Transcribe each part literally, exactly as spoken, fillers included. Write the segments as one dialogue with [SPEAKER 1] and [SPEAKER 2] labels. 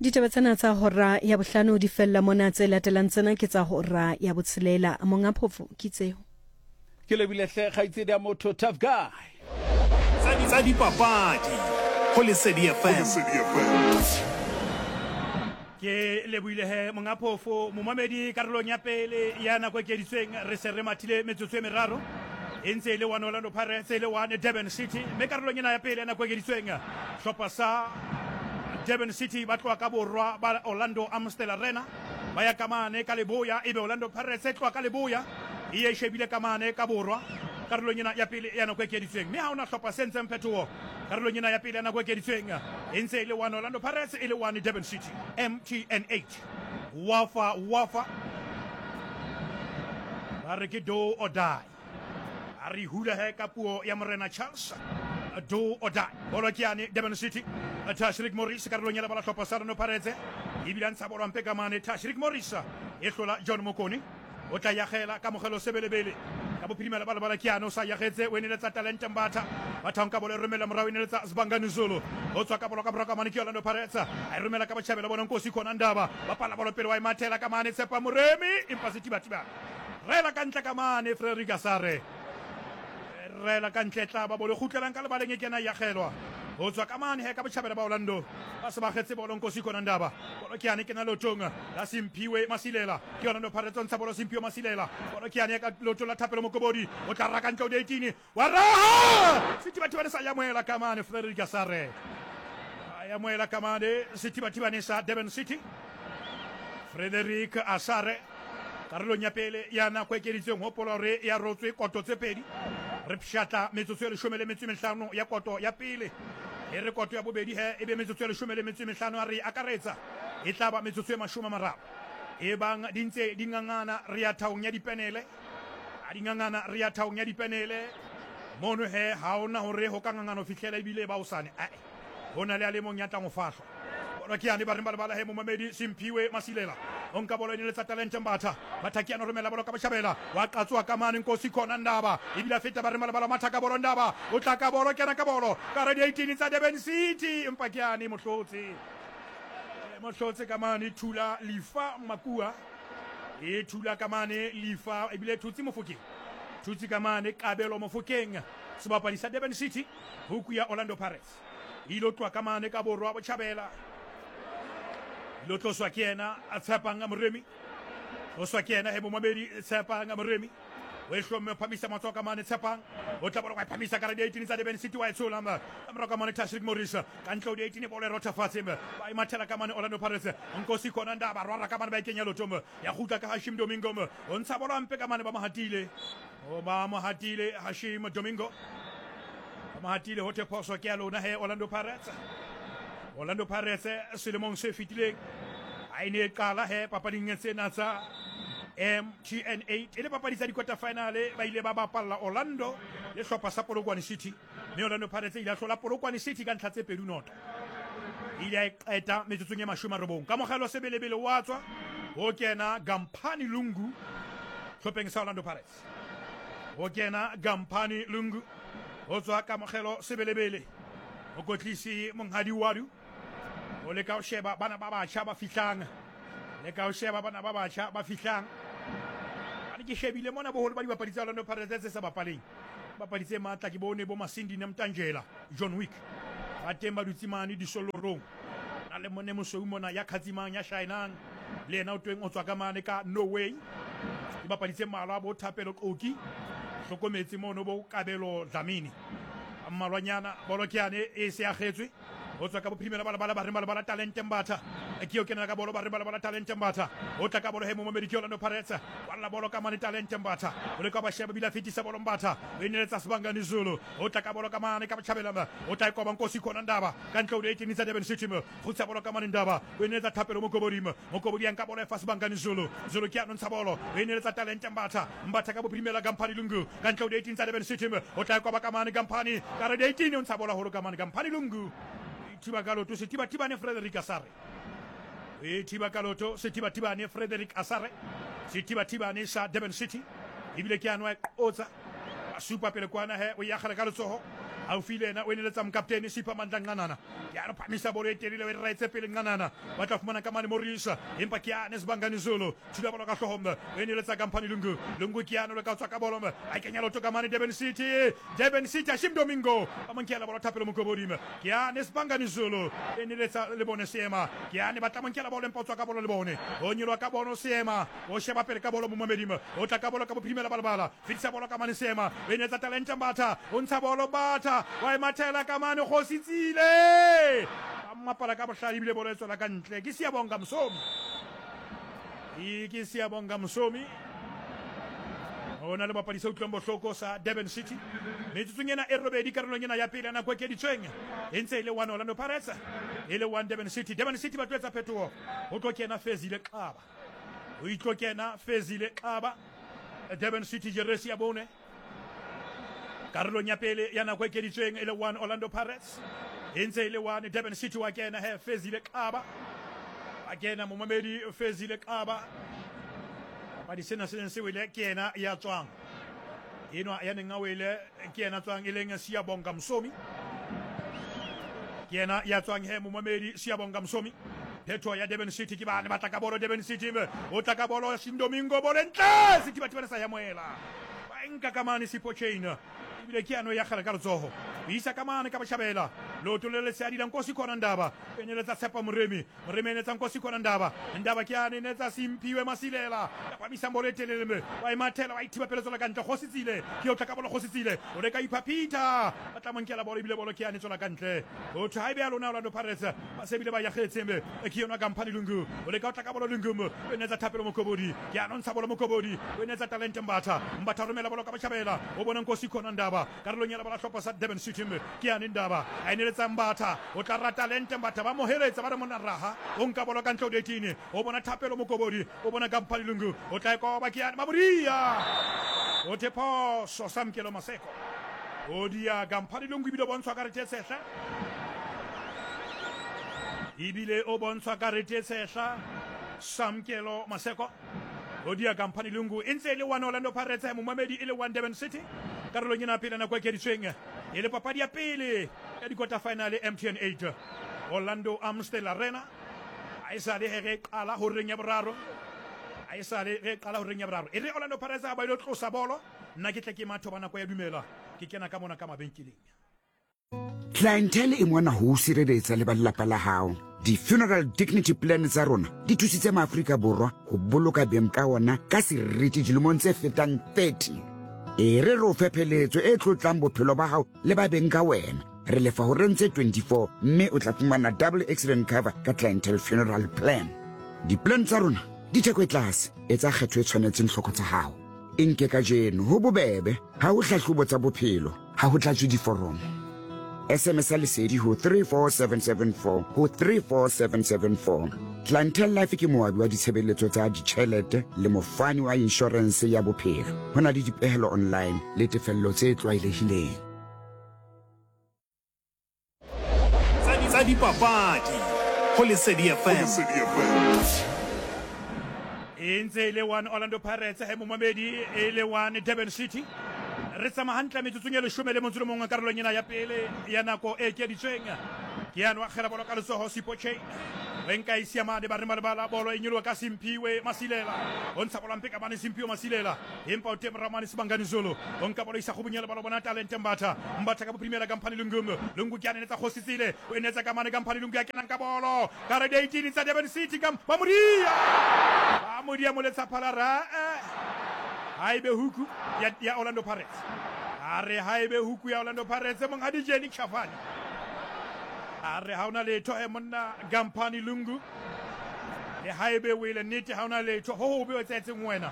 [SPEAKER 1] Ditaba tsena tsa hora ya bohlano di fella mona tse latelang tsena ke tsa hora ya botshelela monga phofu ke tseo
[SPEAKER 2] ke lebile hle khaitsedi ya motho tough guy
[SPEAKER 3] tsa di papadi go Lesedi F M.
[SPEAKER 4] ke lebile he monga phofu momamedi karolong ya pele ya nako e keditsweng re se re mathile metsotso e meraro e ntse le one Orlando Pirates le one Durban City mme karolong ena ya pele ya nako e keditsweng hlopha sa Durban City ba tloa ka borwa ba Orlando Amstel Arena ba ya kamane ka leboya ebe Orlando Pirates e tloa ka leboya e e shebile kamane ka borwa karolong ena ya pele ya nako e keditsweng mme ha ona hlopha se ntseng phetoho karolong ena ya pele ya nako e keditsweng e ntse le one Orlando Pirates e le one Durban City M T N eight wafa wafa ba re ke do or die a re hula he ka puo ya morena Charles do or die bolo kiane Durban City Tashrik Morris karolong ya bala hlopha sa Orlando Pirates e bilang sa bolo mpeka mane Tashrik Morris e hlola John Mokoni o tla ya gela ka mogelo sebelebele ka bophirima bala bala kiano sa ya getse o ene tsa talent mbata bathanka bolo romela morao ene tsa Sibangani Zulu o tswa ka bolo ka broka mane ke Orlando Pirates a romela ka bachabela bona Nkosi khona Ndaba ba pala bolo pele wa imathela ka mane Tshepa Moremi impasiti batiba rela ka ntla ka mane Frederick Asare rela ka ntletla ba bolo khutlelang ka lebaleng e kena ya gelwa o tswa ka mane he ka bachabela ba Orlando ba se ba getse bolo Nkosi khona Ndaba bolo kiane ke na lotonga la Simpiwe Masilela ke Orlando Pirates ntsa bolo Simpiwe Masilela bolo kiane ka loto la Thapelo Mokobodi o tla raka ntlo de eighteen wa raha Sitiba tibane sa ya moela ka mane Frederick Asare ya moela ka mane Sitiba tibane sa Durban City Frederick Asare karolong ya pele ya nako e keditsweng hopolo re ya rotswe koto tse pedi re pshata metsotso le shome le metso mehlano ya koto ya pele e re koto ya bobedi he ebe metsotso le shome le metso mehlano a re akaretsa e tlaba metsotso e mashome mararo e bang dintse dingangana re ya thaong ya dipenele a dingangana re ya thaong ya dipenele mono he ha ona hore ho ka ngangana fihlela ibile ba usane a hona le ale mong ya tla ngofahlo bona ke ane ba re bala he momamedi Simpiwe Masilela onka bolo ene tsa talent mbatha bathakiano romela bolo ka bachabela wa qatswa ka mane Nkosi khona Ndaba ibila feta ba re bala mathaka bolo Ndaba o tla ka bolo kena ka bolo ka re eighteen tsa Durban City empa ke ane mohlotsi mohlotsi ka mane thula lifa makua e thula ka mane lifa ibile thutsi mofokeng thutsi ka mane kabelo mofokeng sebapadi sa Durban City huku ya Orlando Pirates ilo twa ka mane ka borwa bachabela lo tloswa ke ena a Tshepang Moremi o swa ke ena he momamedi Tshepang Moremi o e hlomme phamisa matsoka ka mane Tshepang o tla bolo ka phamisa ka re eighteen tsa Durban City wa etsola ma amra ka mane Tashrik Morris ka ntlo de eighteen bolo rota fatse ba i mathela ka mane Orlando Pirates Nkosi khona Ndaba rwara ka mane ba ikenya lotomo ya gutla ka Hashim Domingo o ntsha bolo ampe ka mane ba mahatile o ba mahatile Hashim Domingo ba mahatile hote phoso ke alona he Orlando Pirates Orlando Pirates selemong se fitileng a ene qala he papading tsena tsa M T N eight ile papadi tsa di quarter finale ba ile ba bapalla Orlando le hlopha sa Polokwane City mme Orlando Pirates ile hlola Polokwane City ka ntlha tse pedi noto ile a qeta metsotsong ya mashome a robong ka mogelo sebelebele wa tswa ho kena Gampani Lungu hlopeng sa Orlando Pirates ho kena Gampani Lungu ho tswa ka mogelo sebelebele o kotlisi monghadi wadu o le ka o sheba bana ba batjha ba fihlang le ka o sheba bana ba batjha ba fihlang a ke shebile mona boholo ba dibapadi tsa Orlando Pirates sa bapaleng bapadi tse matla ke bone bo Masindi ne Mtangela John Wick ba temba dutsimane di solorong na le mone mosou mona ya khatsimang ya shainang le ena o tweng o tswa ka mane ka Norway dibapadi tse malwa bo Thapelo Koki hlokometse mono bo Kabelo Dlamini mmalwanyana bolo kiane e se agetswe o tswa ka bophirima bala bala ba re bala talent mbatha ke yo kena ka bolo ba re bala bala talent mbatha o tla ka bolo he momamedi ke Orlando Pirates wala bolo ka mane talent mbatha o le ka ba sheba bila fitisa bolo mbatha o ene tsa Sibangani Zulu o tla ka bolo ka mane ka bachabela o tla ko ba Nkosi khona Ndaba ka ntlo de eighteen tsa Durban City mo go tsa bolo ka mane Ndaba o ene tsa Thapelo Mokobodi mo Mokobodi yang ka bolo fa Sibangani Zulu Zulu ke anon tsa bolo o ene tsa talent mbatha mbatha ka bophirima la Gampani Lungu ka ntlo de eighteen tsa Durban City mo o tla ko ba ka mane Gampani ka re eighteen on tsa bolo ho ka mane Gampani Lungu tiba kaloto se tiba tiba ne Frederick Asare e tiba kaloto se tiba tiba ne Frederick Asare se tiba tiba ne sa Durban City ibile ke anwa oza super pele kwana he o ya khara ka lotsoho haufi le ena o eneletsa mokaptene Sipha Mandla Nqanana ke a re phamisa bolo e telele o e raetse pele Nqanana ba tla fumana Kamane Morisa empa ke ane Sibangani Zulu thula bolo ka hlohong o eneletsa Kampani Lungu Lungu ke ane le ka tswa ka bolo a kenya loto Kamane Durban City Durban City Ashim Domingo a mankela bolo thapelo Mokobodi ke ane Sibangani Zulu eneletsa le bone Seema ke ane ba tla mankela bolo empa tswa ka bolo le bone o nyelwa ka bolo Seema o sheba pele ka bolo mo Mamedima o tla ka bolo ka bophimela balabala fitsa bolo Kamane Seema o enetsa Talenta Mbatha o ntsha bolo Mbatha wa emathela Kamane Kgositsile mmapala ka bohladi bile bolo e tswela ka ntle ke Siyabonga Msomi e ke Siyabonga Msomi ona le bapadisa utlwang bohloko sa Durban City metsutsung ena e robedi karolong ena ya pele ya nako e keditsweng e ntse e le one Orlando Pirates e le one Durban City Durban City ba tloetsa phetoho ho tlo kena Fezile Xaba o itlo kena Fezile Xaba Durban City jeresi ya bone karolong ya pele ya nako e keditsweng e le one Orlando Pirates e ntse e le one Durban City wa kena he Fezile Xaba a kena momamedi Fezile Xaba ba di sena sena se wele ke ena ya tswang eno ya neng a wele ke ena tswang e leng Siyabonga Msomi ke ena ya tswang he momamedi Siyabonga Msomi phetho ya Durban City ke bana ba tla ka bolo Durban City o tla ka bolo Ashim Domingo bolentle City ba tibana sa ya moela ba nka Kamane Siphochena ibile ke ano ya khala ka retsogo isa Kamane ka bashabela lo tolele se adila Nkosi khona Ndaba enyeletsa Tshepa Moremi Moremi enetsa Nkosi khona Ndaba Ndaba ke ane enetsa Simphiwe Masilela ba misambolo etelele wa emathela wa ithiba pele tsola ka ntle Kgositsile ke o tla ka bolo Kgositsile o reka ipapita ba tla mankela bolo ibile bolo ke ane tsola ka ntle o tla ibe alona Orlando Pirates ba se bile ba ya kgetsembe ke yona Kampani Lungu o reka o tla ka bolo Lungu enetsa Thapelo Mokobodi ke anontsha bolo Mokobodi enetsa Talenta Mbatha Mbatha romela bolo ka bashabela o bona Nkosi khona Ndaba karolong ya bala hlopha sa Durban City ke ane Ndaba a eneletsa Mbatha o tla rata Talenta Mbatha ba moheletsa ba re mona raha o nka bolo ka ntle o detine o bona Thapelo Mokobodi o bona Kampani Lungu o tla ko ba ke ane Maburia o te phoso Samkelo Maseko o dia Kampani Lungu ibile bontshwa ka rete sehla ibile o bontshwa ka rete sehla Samkelo Maseko o dia Kampani Lungu intse le one Orlando Pirates mo mamedi ile one Durban City karolong ena pele na kwa keditsweng e le papadi ya pele ya di quarter final M T N eight Orlando Amstel Arena a isa le he qala ho reng ya boraro a isa le he qala ho reng ya boraro e re Orlando Pirates ba ile tlosa bolo nna ke tle ke matho bana kwa ya dumela ke kena ka mona ka mabenkeleng
[SPEAKER 5] Clientele e mona ho sireletsa le balelapa la hao di-funeral dignity plan tsa rona di thusitse maAfrika Borwa ho boloka beng ka ona ka seriti dilemong tse fetang thirty e re re o fepheletso e tlotlang bophelo ba hao le ba beng ka wena re lefa ho rentse twenty-four mme o tla fumana double accident cover ka Clientele funeral plan di-plan tsa rona di theko e tlase e tsa kgetho e tshwanetseng hloko tsa hao e nke ka jeno ho bobebe ha ho hlahlobo tsa bophelo ha ho tlatswe diforomo S M S a lesedi ho three four seven seven four ho three four seven seven four. Clientele Life ke moabi wa ditshebeletso tsa ditjhelete le mofani wa insurance ya bophelo. Ho na le dipehelo online le tefello tse tlwaelehileng.
[SPEAKER 3] Tsa dipapadi ho Lesedi F M.
[SPEAKER 4] Intse le one Orlando Pirates he mo mamedi e le one Durban City re tsama hantle metsutsung ya leshome le motso le mongwe karolong ena ya pele ya nako e keditsweng ke yana wa khela bolo ka letsoho Siphochena wenka isiamade ba re malebala bolo e nyolwa ka Simphiwe Masilela o ntsha bolo mpeka bane Simphiwe Masilela empa o tem Ramani Sibangani Zulu o nka bolo isa go bunyela bolo bona Talenta Mbatha Mbatha ka bophimela Kampani Lungu Lungu ke anetsa Kgositsile o enetsa Kamane Kampani Lungu ya kenang ka bolo ka re eighteen tsa Durban City ka ba Moria ba Moria mo letsa phalara haibe huku ya, ya Orlando Pirates are haibe huku ya Orlando Pirates mong hadi jeni Chafani are hauna letho e monna Kampani Lungu le haibe wile niti hauna letho ho ho be o tsetse ngwena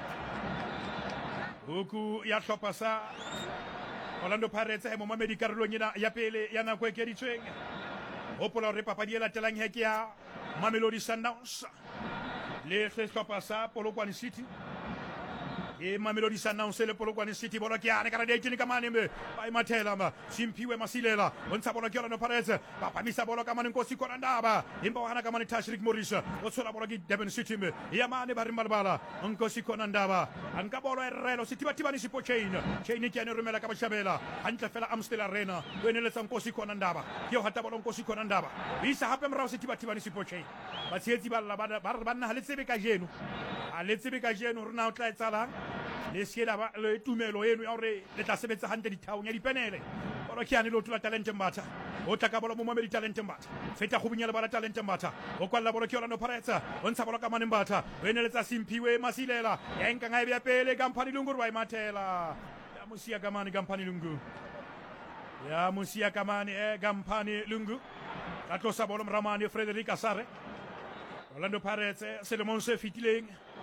[SPEAKER 4] huku ya hlopha sa Orlando Pirates e mo mamedi karolong ena ya pele ya nako e keditsweng hopola re papadi e latelang he ke ya Mamelodi Sundowns le hlopha sa Polokwane City e Mamelodi Sundowns le Polokwane City bolo ke ane ka eighteen ka mane me ba imathela ma Simphiwe Masilela ontsha bolo ke Orlando Pirates ba phamisa bolo ka mane Nkosi Khona Ndaba imba hana ka mane Tashrik Morris o tshola bolo ke Durban City me ya mane ba rimbalabala Nkosi Khona Ndaba anka bolo e relo Sitiba Tiba ni Sipo Chain Chain ke ane rumela ka bashabela hantle fela Amstel Arena wene le Nkosi Khona Ndaba ke hata bolo Nkosi Khona Ndaba bisa hape mrao Sitiba Tiba ni Sipo Chain ba tsietsi ba ba ba nna le tsebe ka jeno a le tsebe ka jeno rena o tla etsalang le siela ba le tumelo eno ya hore le tla sebetsa hantle dithaong ya dipenele bolo ke ane lo tla talent mbatha o tla ka bolo mo momedi talent mbatha feta go bunyela bala talent mbatha o kwalla bolo ke Orlando Pirates o ntsha bolo ka mane mbatha wene le tsa Simphiwe Masilela ya nka ngai bya pele Kampani Lungu wa imathela ya musia kamane Kampani Lungu ya musia kamane e Kampani Lungu ka tlosa bolo Mramane Frederick Asare Orlando Pirates selemong se fitileng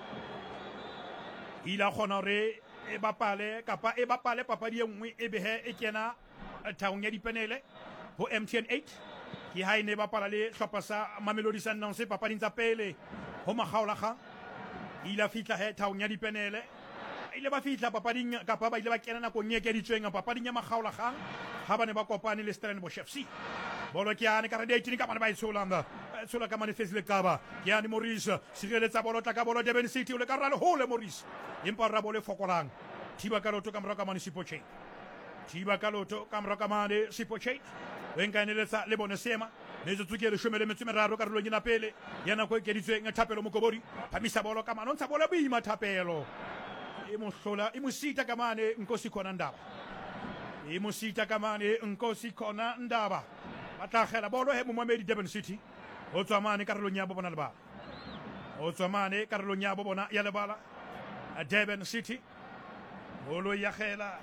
[SPEAKER 4] ila khona re e bapale kapa e bapale papadi e nngwe e behe e kena thaong ya dipenele ho M T N eight ke ha ine bapala le hlopha sa Mamelodi Sundowns papading tsa pele ho makgaolakgang ila fitla he thaong ya dipenele ile ba fitla papading kapa ba ile ba kena nakong e ke ditsweng papading ya makgaolakgang ha bane ba kopane le Stellenbosch F C bolo ke ane ka eighteen ka mane ba itsolanga tsola ka mane Faisal Kaba ke ane Morris sireletsa bolo tla ka bolo Durban City o le ka rale hole Morris empa ra bolo fokolang Thiba Kaloto ka mraka mane Sipo Chain Thiba Kaloto ka mraka mane Sipo Chain wenka ene letsa le bone sema ne tsuke le shomele metsi meraro ka rolo nyina pele yana ko ke ditsweng thapelo Mokobori phamisa bolo ka mane ntsa bolo boima thapelo e mo hlola e mo sita ka mane Nkosi Khona Ndaba e mo sita ka mane Nkosi Khona Ndaba batla khela bolo he mo mamedi Durban City o tswa mane karolo nya bona le bala o tswa mane karolo nya bona ya le bala a Durban City bolo ya khela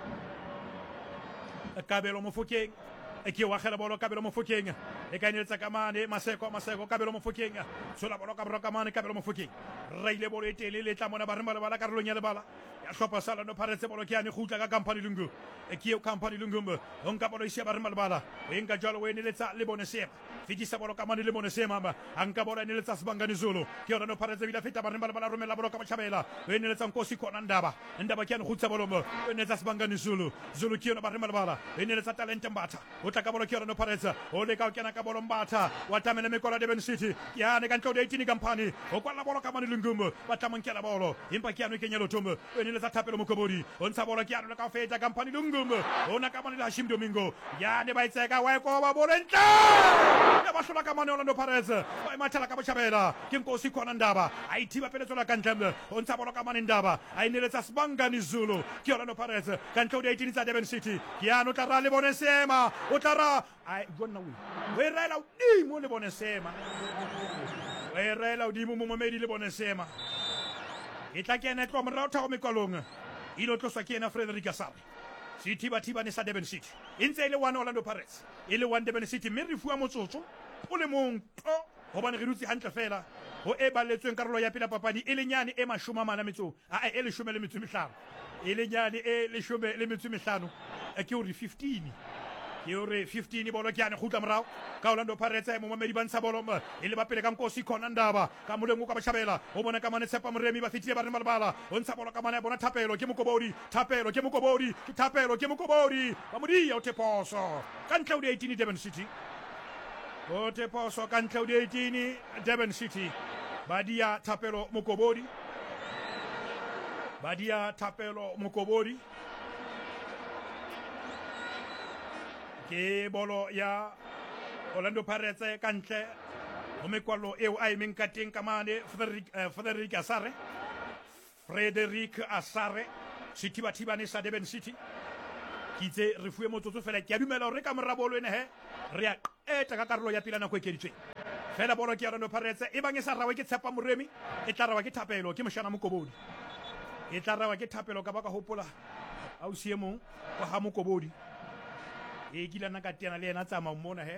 [SPEAKER 4] Kabelo Mofokeng e ke wa khela bolo Kabelo Mofokeng e ka inetsa ka mane Maseko Maseko Kabelo Mofokeng sola bolo ka broka mane Kabelo Mofokeng raile bolo e tele le tla mona ba rimba le bala karolo nya le bala ya hlopa sala no Pirates bolo ke ane khutla ka Kampani Lungu e ke Kampani Lungu onka bolo isia ba rimba le bala e nka jalo we ne letsa le bone sema fitisa bolo ka mane le bone sema ba anka bolo ne letsa Sibangani Zulu ke Orlando Pirates bila fita ba rimba le bala romela bolo ka Machabela we ne letsa Nkosi Khona Ndaba Ndaba ke ane khutsa bolo mo we ne letsa Sibangani Zulu Zulu ke ona ba rimba le bala we ne letsa Talent Mbatha o tla ka bolo ke Orlando Pirates o le ka kena ka bolo Mbatha wa tamela mekola Durban City ya ne ka ntlo eighteen Kampani o kwala bolo ka mane Lungumbo ba tamankela bolo impa ke ane ke nyelo tombo we ne letsa Thapelo Mokobori o ntsha bolo ke ane ka feta Kampani Lungumbo ona ka mane la Hashim Domingo ya ne ba itseka wa ko ba bolo ntla ya ba hlola ka mane Orlando Pirates ba imathela ka Machabela ke Nkosi Khona Ndaba a ithiba pele tsola ka ntlembe o ntsha bolo ka mane Ndaba a ineletsa Sibangani Zulu ke Orlando Pirates ka ntlo eighteen tsa Durban City ke ya no tla ra le bone sema o tla ra ai jonna we we rela o di mo le bone sema we rela o di mo mo momedi le bone sema e tla kena tlo morao tha go mekwalong ilo tloswa ke ena Frederick Asare City ba thiba ne sa Durban City intse ile one Orlando Pirates ile one Durban City mme re fuwa motsotso o le mong to hobane re dutse hantle fela ho e baletsweng karolo ya pela papadi ile nyane e mashoma mana metso a e le shome le metso mehlano ile nyane e le shome le metso mehlano e ke uri fifteen ke uri fifteen bolo ke ane khutla morao ka Orlando Pirates mo mamedi ba ntsha bolo ile ba pele ka Nkosi Khona Ndaba ka molengo ka Machabela o bona ka mane Tshepa Moremi ba fitile ba re malbala o ntsha bolo ka mane bona Thapelo ke Mokobori Thapelo ke Mokobori Thapelo ke Mokobori ba modia o teposo ka ntla o eighteen Durban City o teposo ka ntla o eighteen Durban City badia Thapelo Mokobori badia Thapelo Mokobori ke bolo ya Orlando Pirates ka ntle o mekwalo eo a emeng ka teng ka mane Frederick Frederick Asare Frederick Asare Sitiba Tiba ne sa Durban City kitse re fuwe motsotso fela ke a dumela hore ka morabolo ene he re a eta ka karolo ya pila nako e keditsweng fela bolo ke Orlando Pirates e bang e sa rawa ke Tshepa Moremi e tla rawa ke Thapelo ke Moshana Mokobodi e tla rawa ke Thapelo ka baka hopola a o siemong go ha Mokobodi e kila na ka tena le ena tsama mmona he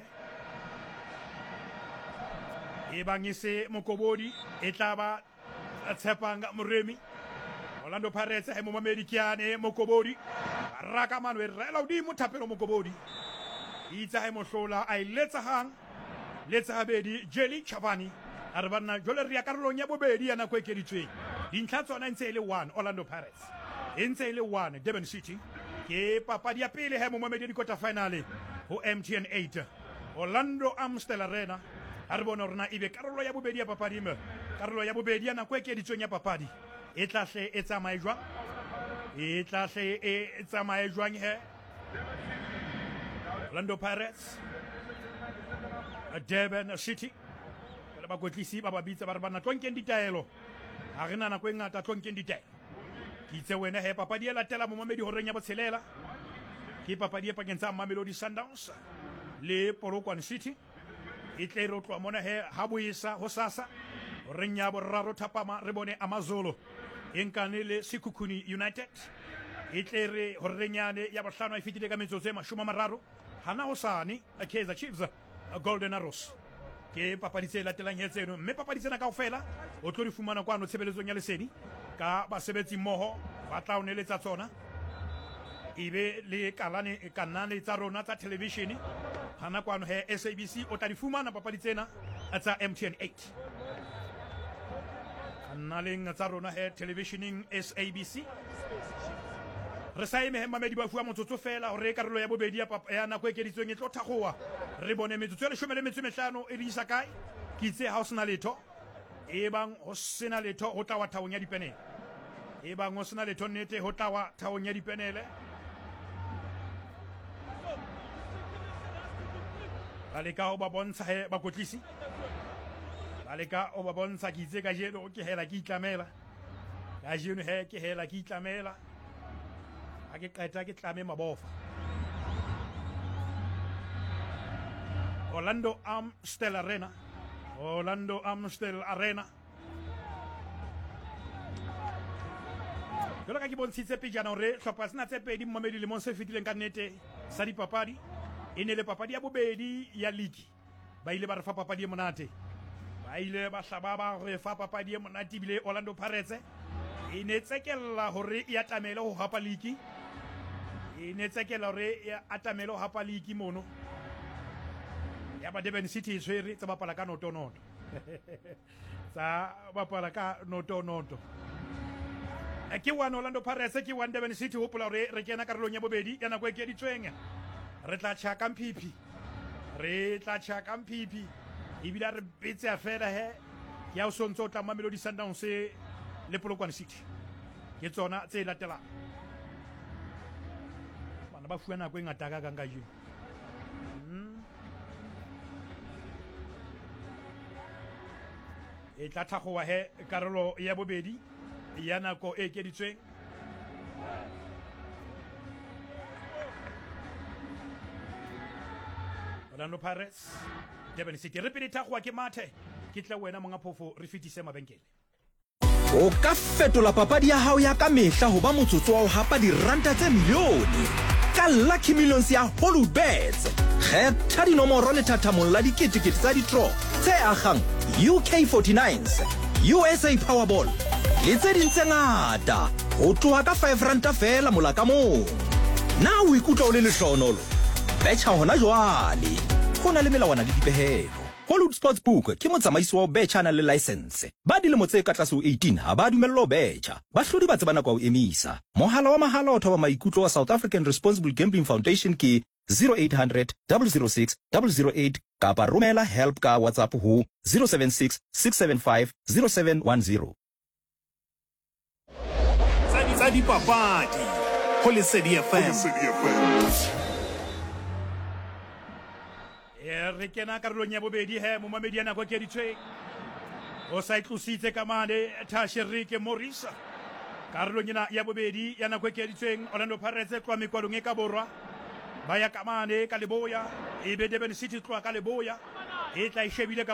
[SPEAKER 4] e bang e se Mokobodi e tla ba Tshepanga Moremi Orlando Pirates e mo mamedi ke ane Mokobodi raka mano e rela o di mo Thapelo Mokobodi itsa e mo hlola a iletsa hang letsa habedi Jelly Chavani a re bana jole ria karolong ya bobedi yana ko ekeditsweng dintlha tsona ntse le one Orlando Pirates e ntse le one Durban City ke papadi ya pele he mo momedi di quarter finale ho M T N eight Orlando Amstel Arena a re bona rona ibe karolo ya bobedi ya papadi me karolo ya bobedi ya nako e ke ditsong ya papadi e tla hle e tsamaye jwang e tla hle e tsamaye jwang he Orlando Pirates Durban City le ba kotlisi ba ba bitsa ba re bana tlonkeng ditaelo ha rena nako e ngata tlonkeng ditaelo ke itse wena he papadi e latela mo momedi horeng ya botshelela ke papadi e pakeng tsa Mamelodi Sundowns le Polokwane City e tle re tloa mona he ha boisa ho sasa horeng ya boraro thapama re bone Amazulu enkane le Sekhukhune United e tle re horeng yane ya bohlano e fitile ka metsotso e mashome a mararo hana hosane a Kaizer Chiefs a Golden Arrows ke papadi tse latelang he tseno mme papadi tsena kaofela o tlo di fumana kwano tshebeletsong ya lesedi ka basebetsi mmoho ba tla o neletsa tsona ibe le kalane kanale tsa rona tsa television hana kwano he S A B C o tla di fumana papadi tsena tsa M T N eight kanaleng tsa rona he televisioning S A B C re sa eme he mamedi ba fuwa motsotso fela hore karolo ya bobedi ya papa ya nako e keditsweng e tlo thagoa re bone metsotso ya leshome le metso e mehlano e re isa kae ke itse ha o sena letho e bang ho sena letho ho tla wa thaong ya dipenele e bang ho sena letho nnete ho tla wa thaong ya dipenele ba leka ho ba bontsha he ba kotlisi ba leka ho ba bontsha ke itse ka jeno ke hela ke itlamela ka jeno he ke hela ke itlamela a ke qeta ke tlame mabofa Orlando Amstel Arena Orlando Amstel Arena jalo ka ke bontshitse pejana hore hlopha sena tse pedi mmamedi lemong se fetileng ka nnete sa dipapadi e ne le papadi ya bobedi ya league ba ile ba re fa papadi e monate ba ile ba hlaba ba re fa papadi e monate bile Orlando Pirates e ne tsekella hore ya tamela ho hapa league e ne tsekella hore ya atamela ho hapa league mono ya ba Durban City tshwere tsa bapala ka noto noto tsa bapala ka noto noto ke one Orlando Pirates ke one Durban City hopola hore re kena karolong ya bobedi ya nako e ke ditsweng re tla tjhaka mphiphi re tla tjhaka mphiphi ebile re betse a fela he ya o sontso tla Mamelodi Sundowns le Polokwane City ke tsona tse latelang bana ba fuwa nako e ngata ka kanga jeno e tla thagoa he karolo ya bobedi ya nako e ke ditsweng Orlando Pirates Durban City re pele thagoa ke mathe ke tla wena monga phofo re fitise mabenkele
[SPEAKER 6] o ka fetola papadi ya hao ya ka mehla ho ba motsotso wa ho hapa diranta tse milione ka Lucky Millions ya Hollywoodbets kgetha dinomoro le thathamong la diketekete tsa di-draw tse agang U K forty-nines U S A Powerball le tse ding tse ngata ho tloha ka five ranta fela mola ka mong na o ikutlwa o le lehlohonolo betjha hona jwale ho na le melawana le dipehelo Hollywood Sportsbook ke motsamaisi wa betjha na le license ba dilemo tse ka tlase ho eighteen ha ba dumellwa ho betjha ba hlodi ba tsebana kwa ho emisa mohala wa mahala o thoba maikutlo wa South African Responsible Gambling Foundation ke zero eight hundred zero zero six zero zero eight kapa romela help ka WhatsApp ho zero seven six six seven five zero seven one zero
[SPEAKER 3] tsa dipapadi ho Lesedi F M
[SPEAKER 4] re kena karolong ya bobedi he mo mamedi ya nako ke ditsweng o sa itlositse ka mane Tasherike Morris karolong ya bobedi ya nako ke ditsweng Orlando Pirates kwa mekwadong e ka borwa ba ya ka mane ka leboya e be Durban City tloa ka leboya e tla e shebile ka